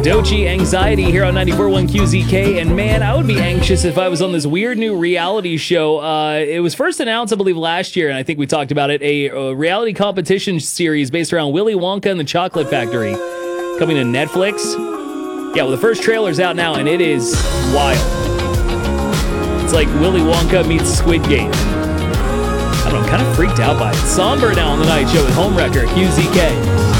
Doechii Anxiety here on 94.1 QZK. And man, I would be anxious if I was on this weird new reality show. It was first announced, I believe, last year, and I think we talked about it, a reality competition series based around Willy Wonka and the Chocolate Factory coming to Netflix. Yeah, well, the first trailer's out now, and it is wild. It's like Willy Wonka meets Squid Game. I don't know, I'm kind of freaked out by it. Somber now on the night show with Homewrecker, QZK.